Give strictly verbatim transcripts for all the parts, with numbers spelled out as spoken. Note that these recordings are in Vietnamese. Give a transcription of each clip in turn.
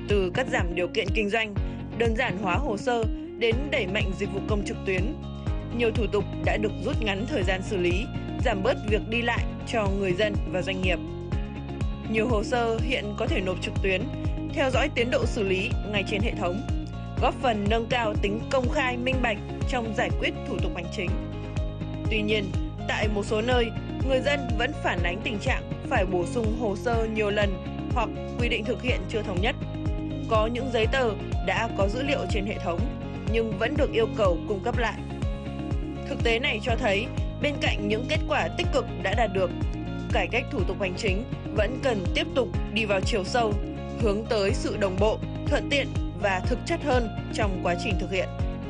Từ cắt giảm điều kiện kinh doanh, đơn giản hóa hồ sơ đến đẩy mạnh dịch vụ công trực tuyến, nhiều thủ tục đã được rút ngắn thời gian xử lý, giảm bớt việc đi lại cho người dân và doanh nghiệp. Nhiều hồ sơ hiện có thể nộp trực tuyến, theo dõi tiến độ xử lý ngay trên hệ thống, góp phần nâng cao tính công khai minh bạch trong giải quyết thủ tục hành chính. Tuy nhiên, tại một số nơi, người dân vẫn phản ánh tình trạng phải bổ sung hồ sơ nhiều lần hoặc quy định thực hiện chưa thống nhất. Có những giấy tờ đã có dữ liệu trên hệ thống nhưng vẫn được yêu cầu cung cấp lại. Thực tế này cho thấy, bên cạnh những kết quả tích cực đã đạt được, cải cách thủ tục hành chính vẫn cần tiếp tục đi vào chiều sâu, hướng tới sự đồng bộ, thuận tiện và thực chất hơn trong quá trình thực hiện.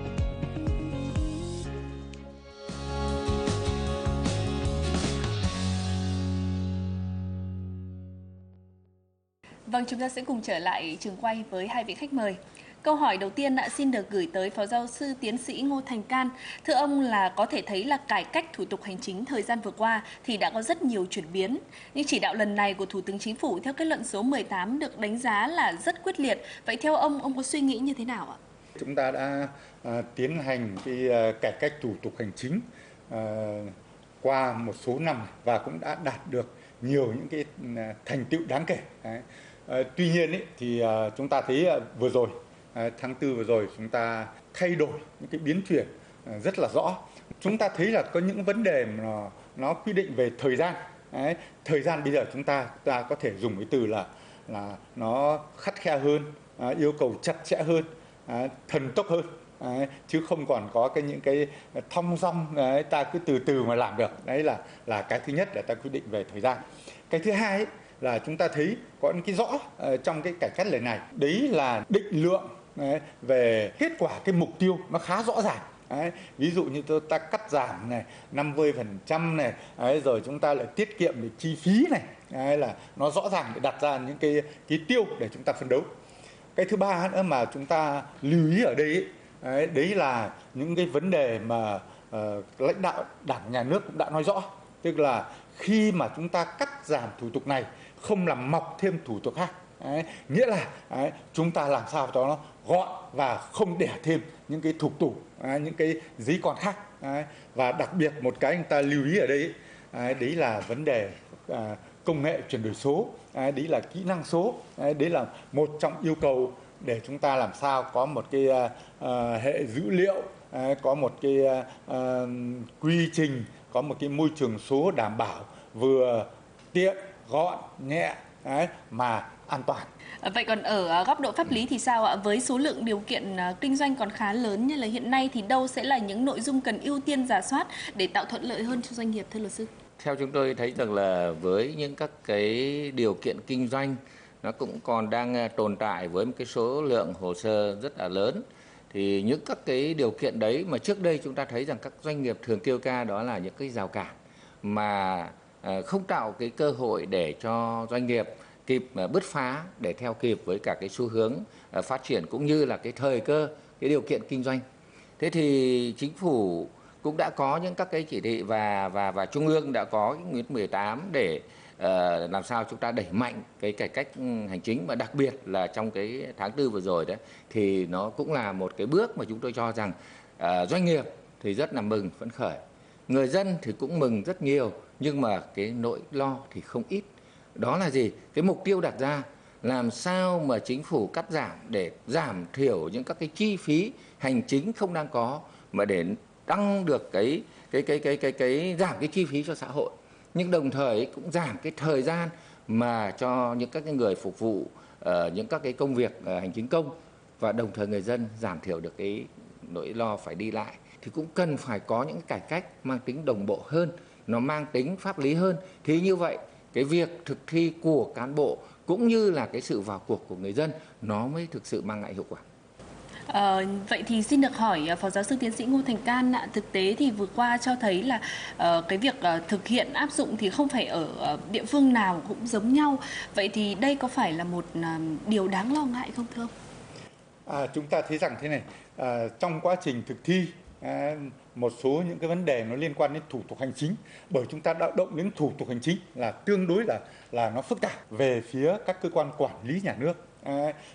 Vâng, chúng ta sẽ cùng trở lại trường quay với hai vị khách mời. Câu hỏi đầu tiên đã xin được gửi tới Phó Giáo sư Tiến sĩ Ngô Thành Can. Thưa ông, là có thể thấy là cải cách thủ tục hành chính thời gian vừa qua thì đã có rất nhiều chuyển biến. Nhưng chỉ đạo lần này của Thủ tướng Chính phủ theo kết luận số mười tám được đánh giá là rất quyết liệt. Vậy theo ông, ông có suy nghĩ như thế nào ạ? Chúng ta đã uh, tiến hành cái uh, cải cách thủ tục hành chính uh, qua một số năm và cũng đã đạt được nhiều những cái uh, thành tựu đáng kể. Đấy. Uh, tuy nhiên ý, thì uh, chúng ta thấy uh, vừa rồi uh, tháng tư vừa rồi chúng ta thay đổi những cái biến chuyển uh, rất là rõ. Chúng ta thấy là có những vấn đề mà nó, nó quy định về thời gian. Đấy. Thời gian bây giờ chúng ta ta có thể dùng cái từ là là nó khắt khe hơn, uh, yêu cầu chặt chẽ hơn, uh, thần tốc hơn. Đấy, chứ không còn có cái những cái thong dong đấy, ta cứ từ từ mà làm được. Đấy là là cái thứ nhất là ta quy định về thời gian. Cái thứ hai ấy, là chúng ta thấy có những cái rõ uh, trong cái cải cách lần này, đấy là định lượng đấy, về kết quả cái mục tiêu nó khá rõ ràng. Đấy, ví dụ như ta cắt giảm này năm mươi phần trăm này, đấy, rồi chúng ta lại tiết kiệm về chi phí này, đấy là nó rõ ràng để đặt ra những cái cái tiêu để chúng ta phấn đấu. Cái thứ ba nữa mà chúng ta lưu ý ở đây ấy, đấy, đấy là những cái vấn đề mà uh, lãnh đạo Đảng, Nhà nước cũng đã nói rõ, tức là khi mà chúng ta cắt giảm thủ tục này không làm mọc thêm thủ tục khác. Đấy, nghĩa là đấy, chúng ta làm sao cho nó gọn và không đẻ thêm những cái thủ tục, đấy, những cái giấy con khác. Đấy, và đặc biệt một cái người ta lưu ý ở đây đấy, đấy là vấn đề à, công nghệ chuyển đổi số, đấy, đấy là kỹ năng số, đấy, đấy là một trong yêu cầu để chúng ta làm sao có một cái uh, hệ dữ liệu, uh, có một cái uh, quy trình, có một cái môi trường số đảm bảo vừa tiện, gọn, nhẹ, đấy, mà an toàn. Vậy còn ở góc độ pháp lý thì sao ạ? Với số lượng điều kiện kinh doanh còn khá lớn như là hiện nay thì đâu sẽ là những nội dung cần ưu tiên rà soát để tạo thuận lợi hơn cho doanh nghiệp, thưa luật sư? Theo chúng tôi thấy rằng là với những các cái điều kiện kinh doanh nó cũng còn đang tồn tại với một cái số lượng hồ sơ rất là lớn, thì những các cái điều kiện đấy mà trước đây chúng ta thấy rằng các doanh nghiệp thường kêu ca đó là những cái rào cản mà không tạo cái cơ hội để cho doanh nghiệp kịp bứt phá để theo kịp với cả cái xu hướng phát triển cũng như là cái thời cơ, cái điều kiện kinh doanh. Thế thì chính phủ cũng đã có những các cái chỉ thị và và và trung ương đã có cái nghị quyết mười tám để uh, làm sao chúng ta đẩy mạnh cái cải cách hành chính, mà đặc biệt là trong cái tháng tư vừa rồi đấy thì nó cũng là một cái bước mà chúng tôi cho rằng uh, doanh nghiệp thì rất là mừng phấn khởi, người dân thì cũng mừng rất nhiều, nhưng mà cái nỗi lo thì không ít. Đó là gì? Cái mục tiêu đặt ra làm sao mà chính phủ cắt giảm để giảm thiểu những các cái chi phí hành chính không đang có, mà để tăng được cái cái cái cái cái cái giảm cái chi phí cho xã hội, nhưng đồng thời cũng giảm cái thời gian mà cho những các cái người phục vụ uh, những các cái công việc uh, hành chính công, và đồng thời người dân giảm thiểu được cái nỗi lo phải đi lại. Thì cũng cần phải có những cải cách mang tính đồng bộ hơn, nó mang tính pháp lý hơn. Thì như vậy cái việc thực thi của cán bộ cũng như là cái sự vào cuộc của người dân nó mới thực sự mang lại hiệu quả. À, vậy thì xin được hỏi Phó Giáo sư Tiến sĩ Ngô Thành Can ạ, thực tế thì vừa qua cho thấy là uh, cái việc uh, thực hiện áp dụng thì không phải ở uh, địa phương nào cũng giống nhau. Vậy thì đây có phải là một uh, điều đáng lo ngại không thưa ông? À, chúng ta thấy rằng thế này, à, trong quá trình thực thi à, một số những cái vấn đề nó liên quan đến thủ tục hành chính, bởi chúng ta đã động đến thủ tục hành chính là tương đối là là nó phức tạp về phía các cơ quan quản lý nhà nước. À,